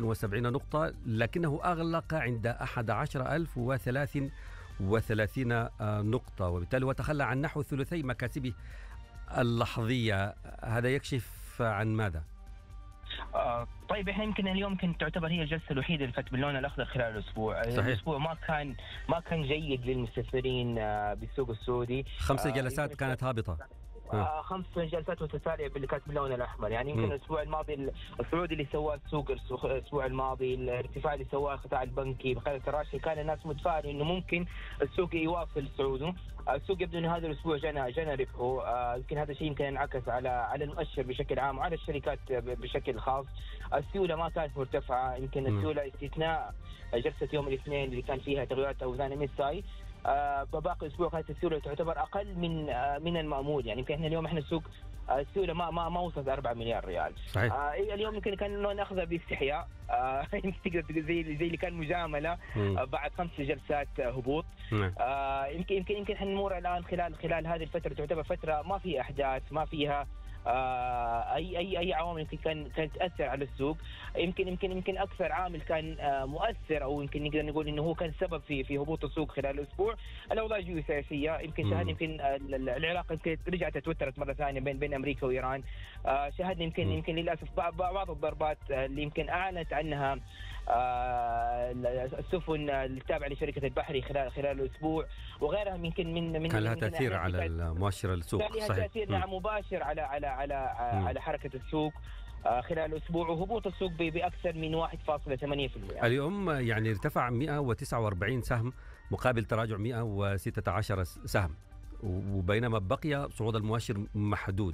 72 نقطة، لكنه أغلق عند 11,033 نقطة، وبالتالي هو تخلى عن نحو ثلثي مكاسبه اللحظية. هذا يكشف عن ماذا؟ طيب احنا يمكن اليوم تعتبر هي الجلسه الوحيده اللي فات باللون الاخضر خلال الاسبوع. صحيح. الاسبوع ما كان جيد للمستثمرين بالسوق السعودي. 5 جلسات كانت هابطه. 5 جلسات متتاليه اللي كانت باللون الاحمر. يعني يمكن الاسبوع الماضي الصعود اللي سواه السوق الاسبوع الماضي، الارتفاع اللي سواه القطاع البنكي بخلال التراشي، كان الناس متفائلين انه ممكن السوق يواصل صعوده. السوق يبدو انه هذا الاسبوع جنى ربحه. يمكن هذا الشيء يمكن ينعكس على المؤشر بشكل عام وعلى الشركات بشكل خاص. السيوله ما كانت مرتفعه، يمكن السيوله استثناء جلسه يوم الاثنين اللي كان فيها تغيرات اوزان MSCI. باقي الاسبوع كانت السيوله تعتبر اقل من المأمول. يعني يمكن اليوم السوق السيوله ما وصلت 4 مليار ريال. صحيح. اليوم يمكن كان ناخذها باستحياء. تقدر زي اللي كان مجامله بعد 5 جلسات هبوط. يمكن حنمر الان خلال هذه الفتره، تعتبر فتره ما فيها احداث، ما فيها اي عوامل كانت تاثر على السوق. يمكن اكثر عامل كان مؤثر، او يمكن نقدر نقول انه هو كان سبب في هبوط السوق خلال الاسبوع، الاوضاع الجيوسياسيه. يمكن شاهدنا العلاقه رجعت تتوترت مره ثانيه بين امريكا وايران. شاهدنا يمكن للاسف بعض الضربات اللي يمكن اعلنت عنها السفن التابعه لشركه البحري خلال الاسبوع وغيرها. يمكن من كان لها تاثير على المؤشر السوق. كان لها تاثير مباشر على حركه السوق خلال الاسبوع، وهبوط السوق باكثر من 1.8%. اليوم يعني ارتفع 149 سهم مقابل تراجع 116 سهم، وبينما بقي صعود المؤشر محدود.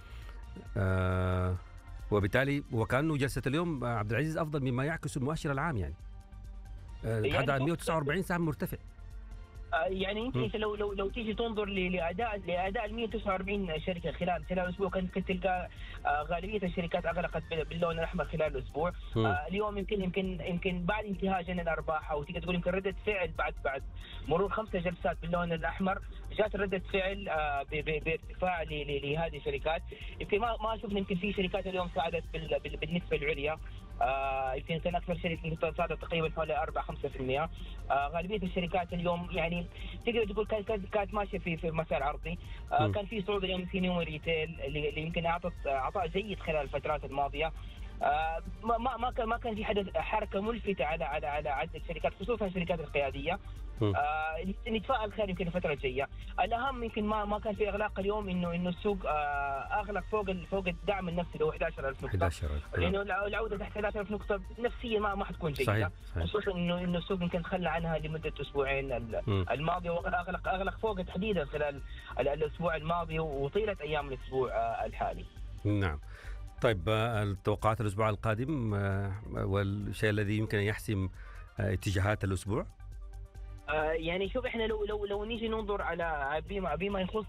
وبالتالي وكأنه جلسة اليوم عبد العزيز أفضل مما يعكس المؤشر العام. يعني تحدث عن 149 سهم مرتفع. يعني يمكن لو تيجي تنظر لاداء ال 149 شركه خلال الاسبوع، كنت تلقى غالبيه الشركات اغلقت باللون الاحمر خلال الاسبوع. اليوم يمكن بعد انتهاء جنى الارباح، او تقدر تقول يمكن رده فعل بعد مرور 5 جلسات باللون الاحمر، جات رده فعل بارتفاع لهذه الشركات. يمكن ما شفنا يمكن في شركات اليوم صعدت بالنسبه العليا. يمكن كان اكثر شركه صعدت تقريبا حوالي 4-5%. غالبيه الشركات اليوم يعني تقدر تقول كانت ماشيه في مسار عرضي. كان في صعود اليوم في نيوم ريتيل اللي يمكن اعطى جيد خلال الفترات الماضيه. ما كان في حركه ملفته على عدد الشركات، خصوصا الشركات القياديه. نتفائل خير يمكن الفتره الجايه. الاهم يمكن ما كان في اغلاق اليوم، انه السوق اغلق فوق الدعم النفسي اللي هو 11,000 نقطه. لانه العوده تحت 11,000 نقطه نفسيا ما حتكون جيده. صحيح. خصوصا انه السوق يمكن خلى عنها لمده اسبوعين الماضيه، واغلق فوق تحديدا خلال الاسبوع الماضي وطيله ايام الاسبوع الحالي. نعم. طيب، التوقعات الأسبوع القادم والشيء الذي يمكن أن يحسم اتجاهات الأسبوع؟ يعني شوف، احنا لو نيجي ننظر على بما يخص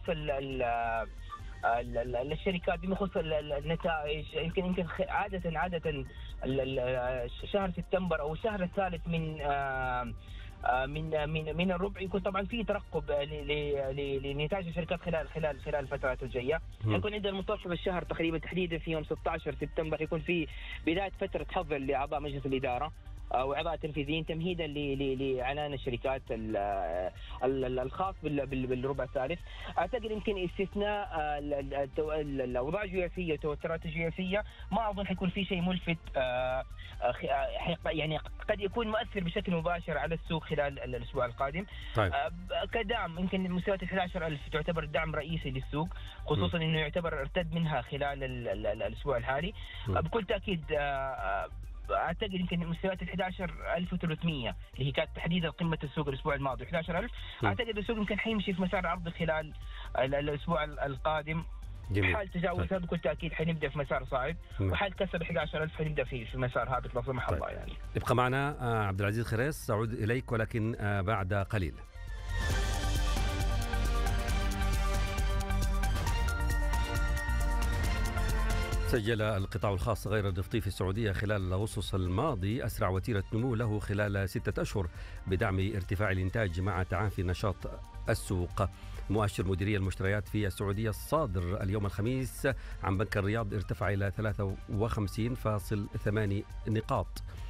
الشركات، بما يخص النتائج، يمكن عادة شهر سبتمبر او الشهر الثالث من الربع يكون طبعا في ترقب لنتائج الشركات خلال الفترات الجايه. يكون عندنا منتصف الشهر تقريبا تحديدا في يوم 16 سبتمبر يكون في بدايه فتره حظر لاعضاء مجلس الاداره واعضاء تنفيذيين تمهيدا لاعلان الشركات الخاص بالربع الثالث. اعتقد يمكن استثناء الاوضاع الجيوسية والتوترات الجيوسية، ما اظن حيكون في شيء ملفت يعني قد يكون مؤثر بشكل مباشر على السوق خلال الاسبوع القادم. طيب. كدعم يمكن مستويات 11,000 تعتبر دعم رئيسي للسوق، خصوصا انه يعتبر ارتد منها خلال الاسبوع الحالي. بكل تاكيد اعتقد يمكن مستويات 11,300 اللي هي كانت تحديدا قمه السوق الاسبوع الماضي 11,000. اعتقد السوق يمكن حيمشي في مسار عرضي خلال الاسبوع القادم. جميل. حال تجاوزها بكل تاكيد حنبدا في مسار صاعد، وحال كسر 11,000 حنبدا في مسار هابط لا سمح الله. يعني ابقى معنا عبد العزيز خريص، سأعود اليك ولكن بعد قليل. سجل القطاع الخاص غير النفطي في السعودية خلال أغسطس الماضي أسرع وتيرة نمو له خلال 6 أشهر بدعم ارتفاع الإنتاج مع تعافي نشاط السوق. مؤشر مديرية المشتريات في السعودية الصادر اليوم الخميس عن بنك الرياض ارتفع إلى 53.8 نقاط